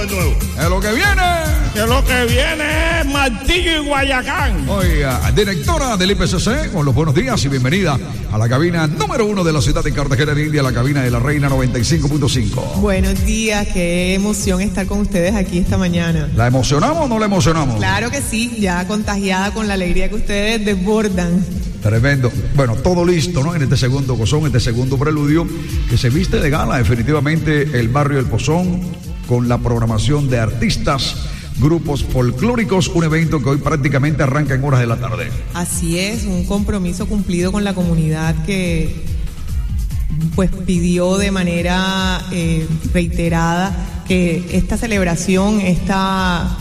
nuevo. Es lo que viene. Que lo que viene es Martillo y Guayacán. Oiga, directora del IPCC, con los buenos días y bienvenida a la cabina número 1 de la ciudad de Cartagena de India, la cabina de la Reina 95.5. Buenos días, qué emoción estar con ustedes aquí esta mañana. ¿La emocionamos o no la emocionamos? Claro que sí, ya contagiada con la alegría que ustedes desbordan. Tremendo. Bueno, todo listo, ¿no? En este segundo gozón, este segundo preludio, que se viste de gala definitivamente el barrio El Pozón, con la programación de artistas, grupos folclóricos, un evento que hoy prácticamente arranca en horas de la tarde. Así es, un compromiso cumplido con la comunidad que pues pidió de manera reiterada que esta celebración, esta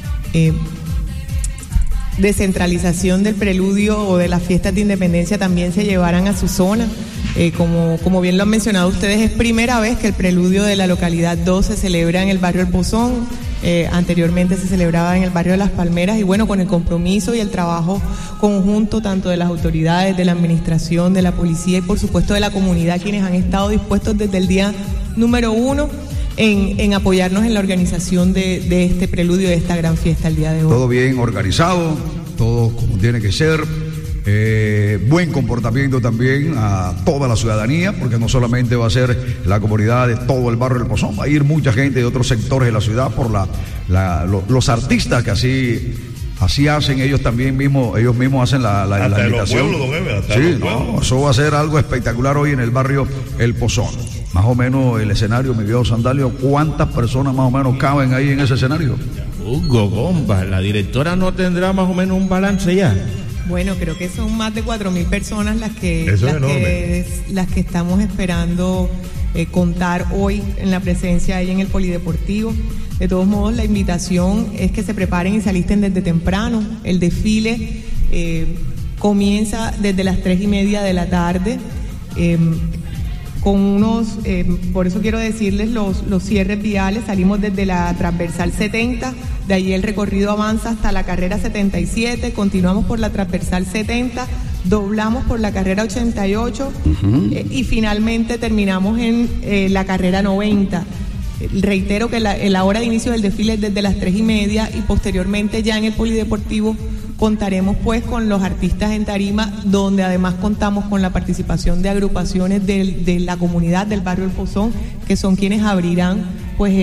descentralización del preludio o de las fiestas de independencia también se llevaran a su zona. Como bien lo han mencionado ustedes, es primera vez que el preludio de la localidad 2 se celebra en el barrio El Pozón. Anteriormente se celebraba en el barrio de Las Palmeras y bueno, con el compromiso y el trabajo conjunto tanto de las autoridades, de la administración, de la policía y por supuesto de la comunidad, quienes han estado dispuestos desde el día número 1 en apoyarnos en la organización de este preludio, de esta gran fiesta el día de hoy. Todo bien organizado, todo como tiene que ser. Buen comportamiento también a toda la ciudadanía, porque no solamente va a ser la comunidad de todo el barrio del Pozón, va a ir mucha gente de otros sectores de la ciudad por los artistas que así hacen ellos mismos hacen la invitación. Pueblos, don Ever, sí, no, eso va a ser algo espectacular hoy en el barrio El Pozón. Más o menos el escenario, mi viejo Sandalio, ¿cuántas personas más o menos caben ahí en ese escenario? Hugo Gomba, la directora no tendrá más o menos un balance ya. Bueno, creo que son más de 4.000 personas las que estamos esperando contar hoy en la presencia ahí en el Polideportivo. De todos modos, la invitación es que se preparen y se alisten desde temprano. El desfile comienza desde las 3:30 de la tarde. Con por eso quiero decirles los cierres viales. Salimos desde la transversal 70, de allí el recorrido avanza hasta la carrera 77, continuamos por la transversal 70, doblamos por la carrera 88 y finalmente terminamos en la carrera 90. Reitero que la hora de inicio del desfile es desde las 3:30 y posteriormente ya en el Polideportivo contaremos pues con los artistas en tarima, donde además contamos con la participación de agrupaciones de la comunidad del barrio El Pozón, que son quienes abrirán pues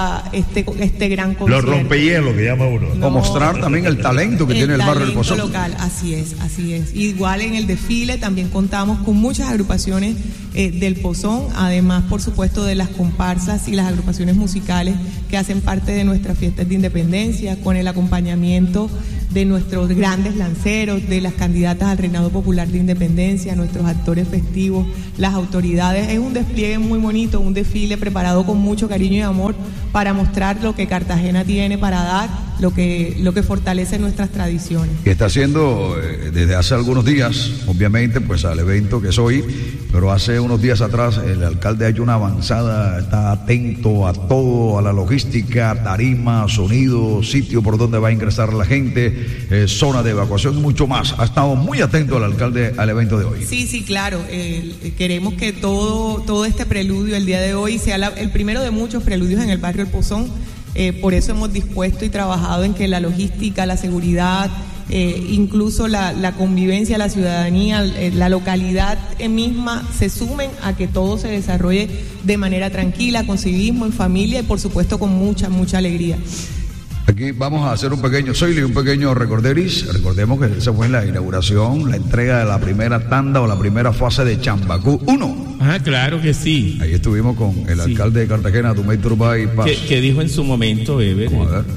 este gran concierto. Los rompehielos que llama uno. O mostrar también el talento que tiene el barrio El Pozón. Local, así es. Igual en el desfile también contamos con muchas agrupaciones del Pozón, además por supuesto de las comparsas y las agrupaciones musicales que hacen parte de nuestras fiestas de independencia, con el acompañamiento de nuestros grandes lanceros, de las candidatas al reinado popular de independencia, nuestros actores festivos, las autoridades. Es un despliegue muy bonito, un desfile preparado con mucho cariño y amor para mostrar lo que Cartagena tiene para dar, lo que fortalece nuestras tradiciones. Y está haciendo desde hace algunos días, obviamente, pues al evento que es hoy, pero hace unos días atrás el alcalde ha hecho una avanzada, está atento a todo, a la logística, tarima, sonido, sitio por donde va a ingresar la gente, zona de evacuación y mucho más. Ha estado muy atento el alcalde al evento de hoy. Sí, claro. Queremos que todo este preludio el día de hoy sea el primero de muchos preludios en el barrio El Pozón. Por eso hemos dispuesto y trabajado en que la logística, la seguridad, incluso la convivencia, la ciudadanía, la localidad misma se sumen a que todo se desarrolle de manera tranquila, con civismo, en familia y por supuesto con mucha alegría. Aquí vamos a hacer un pequeño recorderis. Recordemos que esa fue la inauguración, la entrega de la primera tanda o la primera fase de Chambacú 1. Ah, claro que sí. Ahí estuvimos con el alcalde de Cartagena, Dumey Turbay Paz. ¿Qué dijo en su momento, Ever?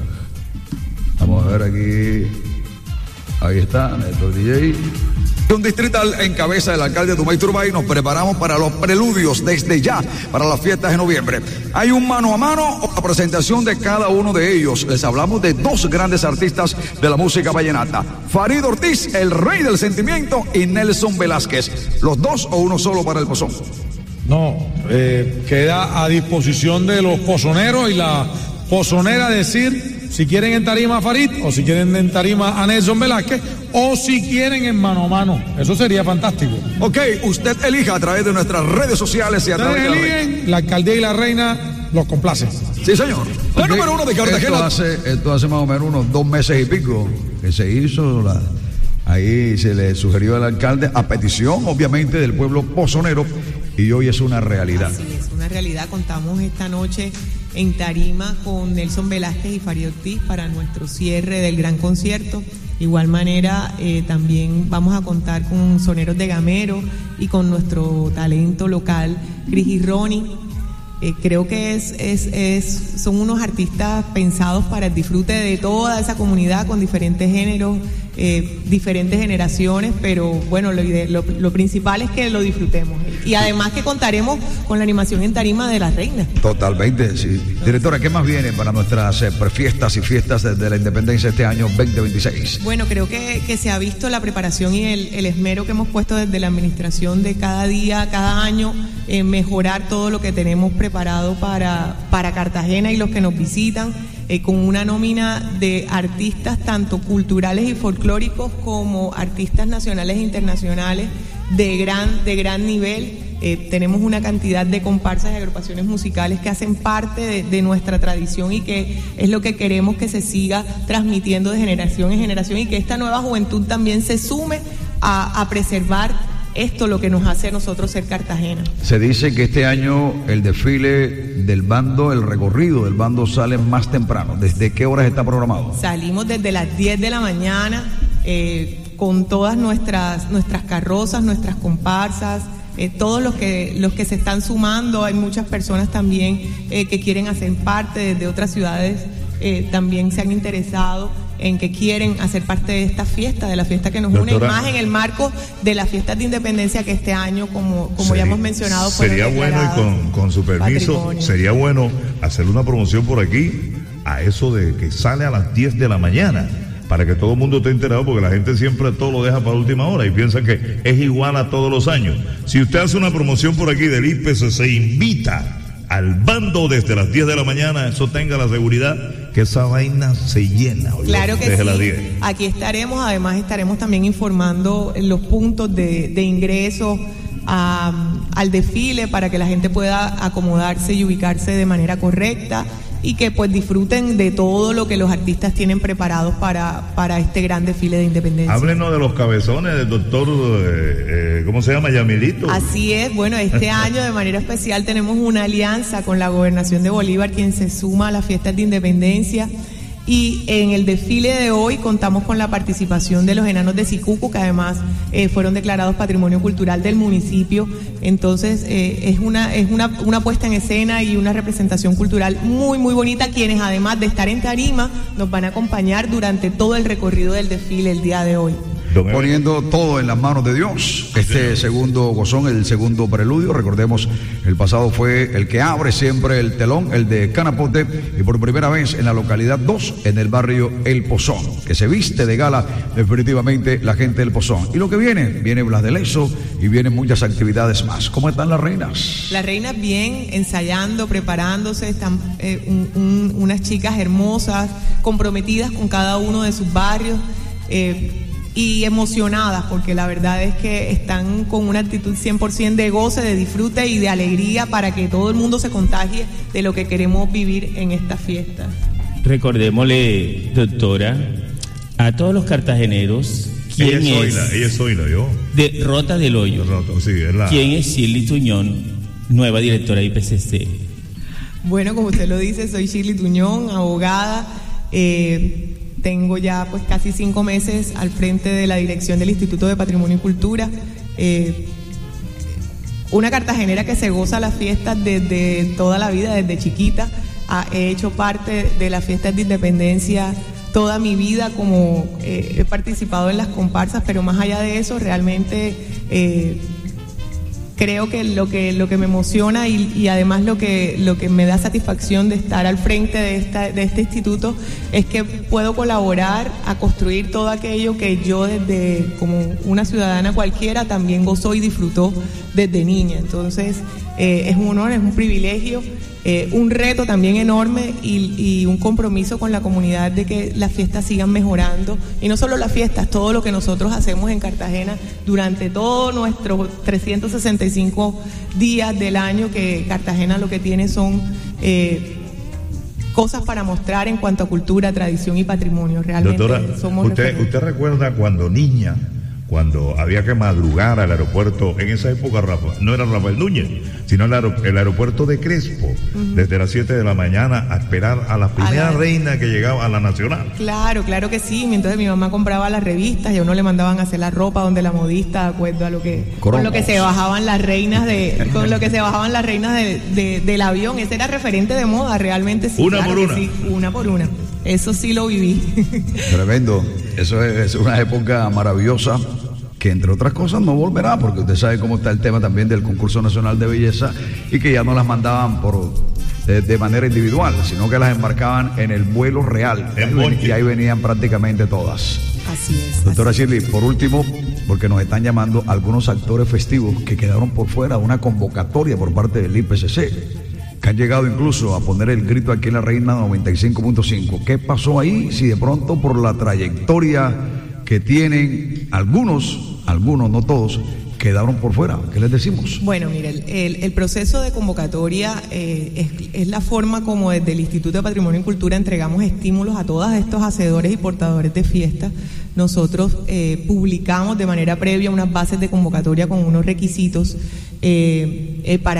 Vamos a ver aquí. Ahí está, Néstor DJ. Un distrital en cabeza del alcalde Dumey Turbay. Nos preparamos para los preludios desde ya para las fiestas de noviembre. Hay un mano a mano o la presentación de cada uno de ellos. Les hablamos de dos grandes artistas de la música vallenata: Farid Ortiz, el rey del sentimiento, y Nelson Velázquez. ¿Los dos o uno solo para el Pozón? No, queda a disposición de los pozoneros y la pozonera decir si quieren en tarima a Farid o si quieren en tarima a Nelson Velázquez o si quieren en mano a mano. Eso sería fantástico. Ok, usted elija a través de nuestras redes sociales y a través de la alcaldía y la reina los complace. Sí, señor. La número 1 de Cartagena. Esto hace más o menos unos 2 meses y pico que se hizo. Ahí se le sugirió al alcalde a petición, obviamente, del pueblo pozonero, y hoy es una realidad. Así es, una realidad. Contamos esta noche en tarima con Nelson Velázquez y Farid Ortiz para nuestro cierre del gran concierto. De igual manera, también vamos a contar con soneros de Gamero y con nuestro talento local, Cris y Ronnie. Creo que son unos artistas pensados para el disfrute de toda esa comunidad con diferentes géneros, diferentes generaciones, pero bueno, lo principal es que lo disfrutemos. Y además que contaremos con la animación en tarima de las reinas. Totalmente, sí. Directora, ¿qué más viene para nuestras fiestas y fiestas de la independencia este año 2026? Bueno, creo que se ha visto la preparación y el esmero que hemos puesto desde la administración de cada día, cada año, mejorar todo lo que tenemos preparado para Cartagena y los que nos visitan, con una nómina de artistas tanto culturales y folclóricos como artistas nacionales e internacionales de gran nivel. Tenemos una cantidad de comparsas y agrupaciones musicales que hacen parte de nuestra tradición y que es lo que queremos que se siga transmitiendo de generación en generación, y que esta nueva juventud también se sume a preservar esto, lo que nos hace a nosotros ser Cartagena. Se dice que este año el desfile del bando, el recorrido del bando sale más temprano. ¿Desde qué horas está programado? Salimos desde las 10 de la mañana con todas nuestras carrozas, nuestras comparsas, todos los que se están sumando. Hay muchas personas también que quieren hacer parte desde otras ciudades, también se han interesado en que quieren hacer parte de esta fiesta, de la fiesta que nos une, y más en el marco de las fiestas de independencia que este año, como ya hemos mencionado, sería bueno, y con su permiso, patrimonio. Sería bueno hacer una promoción por aquí a eso de que sale a las 10 de la mañana, para que todo el mundo esté enterado, porque la gente siempre todo lo deja para última hora y piensa que es igual a todos los años. Si usted hace una promoción por aquí del IPC, se invita al bando desde las 10 de la mañana, eso tenga la seguridad que esa vaina se llena. Claro que sí, aquí estaremos, además estaremos también informando los puntos de ingreso al desfile para que la gente pueda acomodarse y ubicarse de manera correcta, y que pues disfruten de todo lo que los artistas tienen preparados para este gran desfile de independencia. Háblenos de los cabezones del doctor, ¿cómo se llama? Yamilito. Así es, bueno, este año de manera especial tenemos una alianza con la Gobernación de Bolívar, quien se suma a las fiestas de independencia. Y en el desfile de hoy contamos con la participación de los enanos de Sicuco, que además fueron declarados Patrimonio Cultural del municipio. Entonces es una puesta en escena y una representación cultural muy, muy bonita, quienes además de estar en tarima nos van a acompañar durante todo el recorrido del desfile el día de hoy. Poniendo todo en las manos de Dios. Este segundo gozón, el segundo preludio, recordemos, el pasado fue el que abre siempre el telón, el de Canapote, y por primera vez en la localidad 2, en el barrio El Pozón, que se viste de gala definitivamente la gente del Pozón. Y lo que viene Blas de Lezo y vienen muchas actividades más. ¿Cómo están las reinas? Las reinas bien, ensayando, preparándose, están unas chicas hermosas, comprometidas con cada uno de sus barrios, y emocionadas, porque la verdad es que están con una actitud 100% de goce, de disfrute y de alegría, para que todo el mundo se contagie de lo que queremos vivir en estas fiestas. Recordémosle, doctora, a todos los cartageneros, ¿quién ella es Zoila, yo. De Rota del Hoyo. Sí, es la... ¿Quién es Shirley Tuñón, nueva directora de IPCC? Bueno, como usted lo dice, soy Shirley Tuñón, abogada. Tengo ya pues casi 5 meses al frente de la dirección del Instituto de Patrimonio y Cultura. Una cartagenera que se goza las fiestas desde toda la vida, desde chiquita. He hecho parte de las fiestas de independencia toda mi vida, como he participado en las comparsas, pero más allá de eso, realmente creo que lo que me emociona y además lo que me da satisfacción de estar al frente de este instituto es que puedo colaborar a construir todo aquello que yo, desde como una ciudadana cualquiera, también gozó y disfrutó desde niña. Entonces Es un honor, es un privilegio, un reto también enorme y un compromiso con la comunidad de que las fiestas sigan mejorando. Y no solo las fiestas, todo lo que nosotros hacemos en Cartagena durante todos nuestros 365 días del año, que Cartagena lo que tiene son cosas para mostrar en cuanto a cultura, tradición y patrimonio. Realmente, doctora, somos ¿usted recuerda cuando niña, cuando había que madrugar al aeropuerto, en esa época no era Rafael Núñez, sino el aeropuerto de Crespo, desde las 7 de la mañana a esperar a la primera reina que llegaba a la Nacional? Claro que sí. Entonces mi mamá compraba las revistas y a uno le mandaban a hacer la ropa donde la modista, de acuerdo a lo que con lo que se bajaban las reinas del avión. Ese era referente de moda, realmente sí. Una por una. Sí, una por una. Eso sí lo viví. Tremendo. Eso es una época maravillosa que, entre otras cosas, no volverá, porque usted sabe cómo está el tema también del concurso nacional de belleza, y que ya no las mandaban de manera individual, sino que las embarcaban en el vuelo real, y ahí venían prácticamente todas. Así es. Doctora Shirley, por último, porque nos están llamando algunos actores festivos que quedaron por fuera de una convocatoria por parte del IPCC, que han llegado incluso a poner el grito aquí en la Reina 95.5. ¿Qué pasó ahí? Si de pronto, por la trayectoria que tienen algunos, no todos, quedaron por fuera. ¿Qué les decimos? Bueno, mire, el proceso de convocatoria es la forma como desde el Instituto de Patrimonio y Cultura entregamos estímulos a todos estos hacedores y portadores de fiestas. Nosotros publicamos de manera previa unas bases de convocatoria con unos requisitos para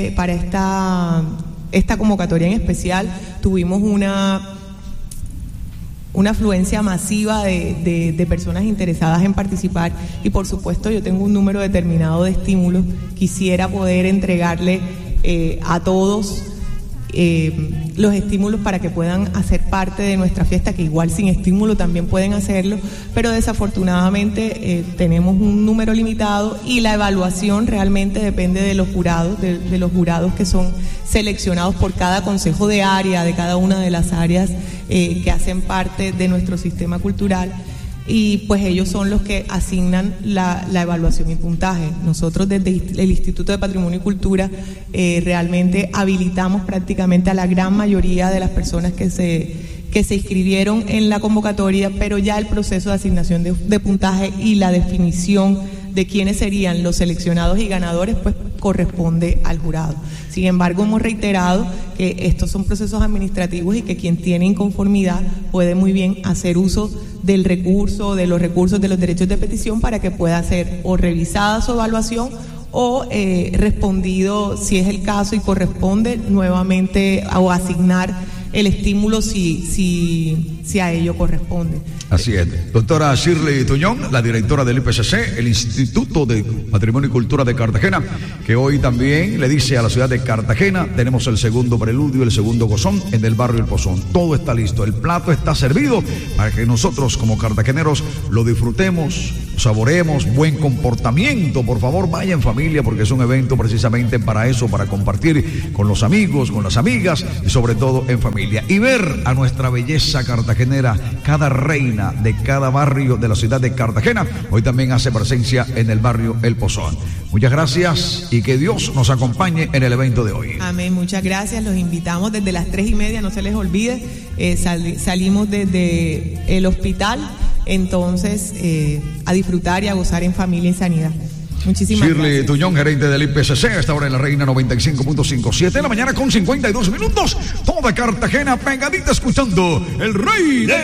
esta convocatoria en especial. Tuvimos una afluencia masiva de personas interesadas en participar, y por supuesto yo tengo un número determinado de estímulos. Quisiera poder entregarle a todos los estímulos para que puedan hacer parte de nuestra fiesta, que igual sin estímulo también pueden hacerlo, pero desafortunadamente tenemos un número limitado y la evaluación realmente depende de los jurados, de los jurados que son seleccionados por cada consejo de área, de cada una de las áreas que hacen parte de nuestro sistema cultural, y pues ellos son los que asignan la evaluación y puntaje. Nosotros desde el Instituto de Patrimonio y Cultura realmente habilitamos prácticamente a la gran mayoría de las personas que se inscribieron en la convocatoria, pero ya el proceso de asignación de puntaje y la definición de quiénes serían los seleccionados y ganadores pues corresponde al jurado. Sin embargo, hemos reiterado que estos son procesos administrativos y que quien tiene inconformidad puede muy bien hacer uso del recurso, de los recursos de los derechos de petición, para que pueda ser o revisada su evaluación o respondido, si es el caso y corresponde, nuevamente, o asignar el estímulo si a ello corresponde. Así es. Doctora Shirley Tuñón, la directora del IPCC, el Instituto de Patrimonio y Cultura de Cartagena, que hoy también le dice a la ciudad de Cartagena: tenemos el segundo preludio, el segundo gozón en el barrio El Pozón. Todo está listo, el plato está servido para que nosotros como cartageneros lo disfrutemos, saboreemos. Buen comportamiento, por favor, vaya en familia, porque es un evento precisamente para eso, para compartir con los amigos, con las amigas y sobre todo en familia, y ver a nuestra belleza cartagenera. Cada reina de cada barrio de la ciudad de Cartagena hoy también hace presencia en el barrio El Pozón. Muchas gracias y que Dios nos acompañe en el evento de hoy. Amén, muchas gracias. Los invitamos desde las 3:30, no se les olvide. Salimos desde el hospital, entonces a disfrutar y a gozar en familia y sanidad. Muchísimas Shirley gracias. Tuñón, gerente del IPCC, a esta hora en la Reina 95.5, 7 de la mañana con 52 minutos. Toda Cartagena pegadita escuchando el Rey de